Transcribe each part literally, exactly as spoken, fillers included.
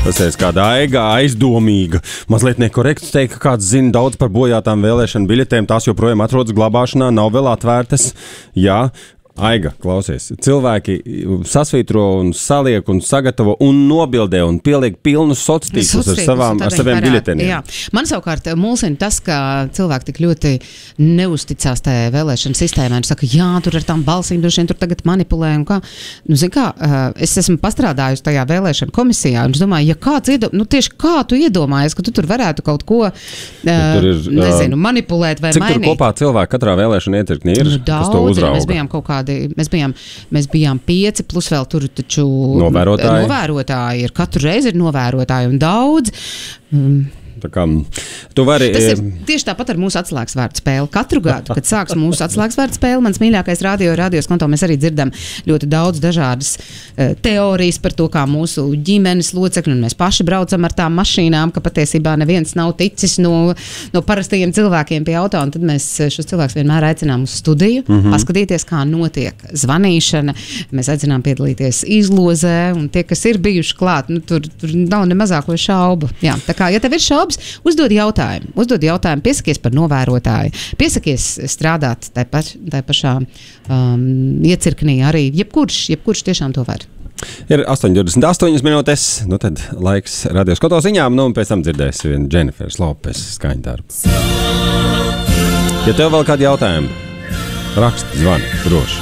Tas ir kāda aiga, aizdomīga. Mazliet nekorekts teikt, ka kāds zina daudz par bojātām vēlēšanu biļetēm. Tās joprojām atrodas glabāšanā, nav vēl atvērtas. Jā. Aiga, klausies, cilvēki sasvītro un saliek un sagatavo un nobildē un pieliek pilnus sociālos tīklus ar, savām, ar saviem biļetēm. Man savukārt mulsina tas, ka cilvēki tik ļoti neusticās tajā vēlēšana sistēmā un saka, jā, tur ar tām balsīm droši vien tur tagad manipulē un kā. Nu, zin kā, es esmu pastrādājusi tajā vēlēšana komisijā un es domāju, ja kāds iedomājas, nu tieši kā tu iedomājies, ka tu tur varētu kaut ko, uh, ir, nezinu, manipulēt vai cik mainīt. Cik tur kopā cilvēki katrā vēlēšana iecirknī ir, nu, daudz, kas to uzrauga? Mēs bijām kaut kādi Mēs bijām, mēs bijām pieci, plus vēl tur taču novērotāji. novērotāji ir. Katru reizi ir novērotāji un daudz. Mm. Tā kā, tu vari, Tas ir tieši tāpat ar mūsu atslēgsvārdu spēli. Katru gadu, kad sāks mūsu atslēgsvārdu spēli, mans mīļākais radio, radios konto, mēs arī dzirdam ļoti daudz dažādas uh, teorijas par to, kā mūsu ģimenes locekļi, un mēs paši braucam ar tām mašīnām, ka patiesībā neviens nav ticis no, no parastajiem cilvēkiem pie auto, un tad mēs šos cilvēkus vienmēr aicinām uz studiju, mm-hmm. paskatīties, kā notiek zvanīšana, mēs aicinām piedalīties izlozē, un tie, kas ir bijuši klāt, nu, tur, tur nav ne mazāko šaubu. Jā, tā kā, ja tev ir šaubu, uzdod jautājumu, uzdod jautājumu, piesakies par novērotāju, piesakies strādāt tai, pa, tai pašā um, iecirknī arī, jebkurš, jebkurš tiešām to var. Ir astoņi divdesmit astoņas minūtes, nu tad laiks radios konto ziņām, nu un pēc tam dzirdēsi vienu Dženniferes Lopes skaņdarbu. Ja tev vēl kādi jautājumi, raksti, zvani, droši.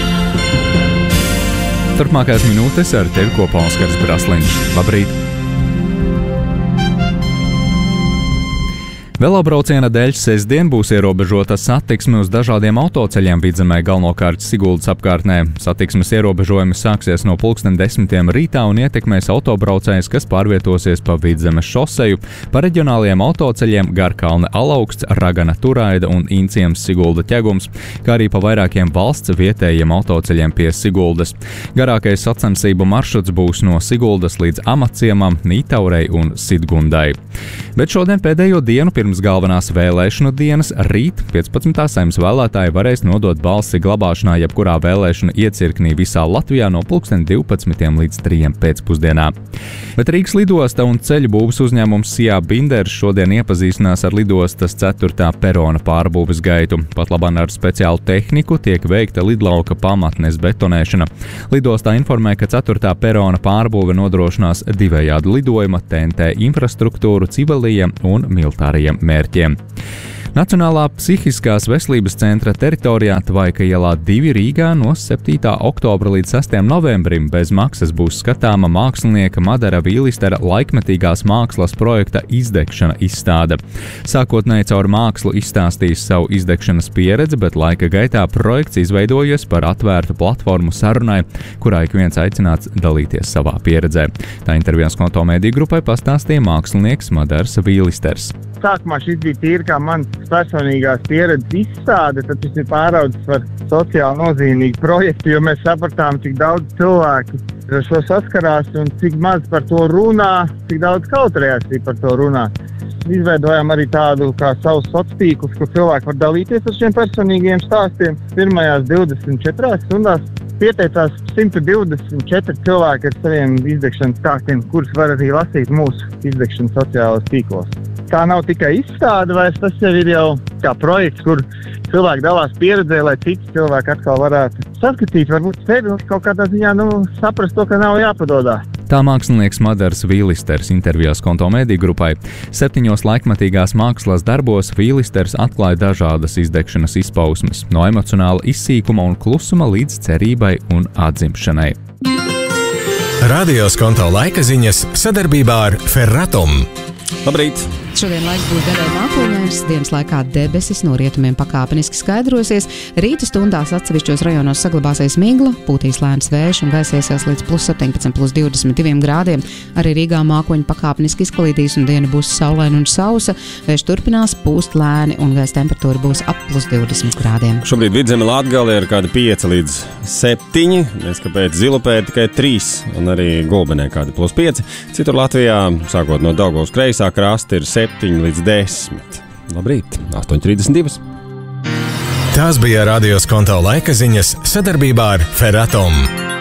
Turpmākās minūtes ar tevi kopā Oskars Brasliņš. Labrīt! Velobrauciena dēļ sestdien būs ierobežota satiksme uz dažādiem autoceļiem Vidzemē, galvenokārt Siguldas apkārtnē. Satiksmes ierobežojumi sāksies no pulksten desmitiem rītā un ietekmēs autobraucējus, kas pārvietosies pa Vidzemes šoseju, pa reģionāliem autoceļiem Garkalne Alaugsts, Ragana Turaida un Inciems Sigulda ķegums, kā arī pa vairākiem valsts vietējiem autoceļiem pie Siguldas. Garākais sacensību maršruts būs no Siguldas līdz Amaciemam, Nītaurei un Sidgundai. Bet šodien pēdējo dienu pirms galvenās vēlēšanu dienas rīt piecpadsmitā Saeimas vēlētāji varēs nodot balsi glabāšanā jebkurā vēlēšanu iecirknī visā Latvijā no pulksten divpadsmitiem līdz trijiem pēcpusdienā. Bet Rīgas lidosta un ceļu būvs uzņēmums Sijā Binders šodien iepazīstinās ar lidostas ceturtā perona pārbūves gaitu. Pat labāk ar speciālu tehniku tiek veikta lidlauka pamatnes betonēšana. Lidostā informē, ka ceturtā perona pārbūve nodrošinās divējādu lidojuma, T N T infrastruktūru civilajiem un militārajiem mērķiem. Nacionālā psihiskās veselības centra teritorijā Tvaika ielā divi Rīgā no septītā oktobra līdz sestajam novembrim bez maksas būs skatāma mākslinieka Madara Vīlistera laikmetīgās mākslas projekta izdegšana izstāde. Sākotnēji caur mākslu izstāstījis savu izdegšanas pieredzi, bet laika gaitā projekts izveidojies par atvērtu platformu sarunai, kurā ik viens aicināts dalīties savā pieredzē. Tā intervijās konto mediju grupai pastāstīja mākslinieks Madars Vīlisters. Sākumā šis bija tīri kā mans personīgās pieredzes izstāde, tad tas ir pāraudzis par sociāli nozīmīgu projektu, jo mēs sapratām, cik daudz cilvēku ar šo saskarās un cik maz par to runā, cik daudz kautrējās par to runā. Izveidojām arī tādu kā savus sociālos tīklus, kur cilvēki var dalīties ar šiem personīgiem stāstiem. Pirmajās divdesmit četrās stundās pieteicās simt divdesmit četri cilvēki ar saviem izdegšanas stāstiem, kurus var arī lasīt mūsu izdegšanas sociālos tīklos. Tā nav tikai izstāde, vairs tas jau ir jau kā projekts, kur cilvēki dalās pieredzē, lai citi cilvēki atkal varētu saskatīt, varbūt sevi kaut kādā ziņā nu, saprast to, ka nav jāpadodā. Tā mākslinieks Madars Vīlisters intervijās konto mediju grupai. Septiņos laikmetīgās mākslas darbos Vīlisters atklāja dažādas izdegšanas izpausmes, no emocionāla izsīkuma un klusuma līdz cerībai un atzimšanai. Radios konto laika ziņas sadarbībā ar Ferratum. Labrīt! Šodien laiks būs daļai mākoņains, dienas laikā debesis no rietumiem pakāpeniski skaidrosies, rīta stundās atsevišķos rajonos saglabāsies migla, pūtīs lēns vējš un gaisiesies līdz plus septiņpadsmit, plus divdesmit diviem grādiem. Arī Rīgā mākoņi pakāpeniski izklīdīs un diena būs saulaina un sausa, vējš turpinās pūst lēni un gaisa temperatūra būs ap plus divdesmit grādiem. Šobrīd Vidzeme Latgale ir kādi pieci līdz septiņi, mēs kāpēc Zilupē tikai trīs un arī Gulbenē kādi plus pieci. Citur Latvijā, sākot no Daugavas kreisā krasta, ir septiņi līdz desmit. Labrīt, astoņi trīsdesmit divi. Tās bija Radios konto laika ziņas sadarbībā ar Ferratum.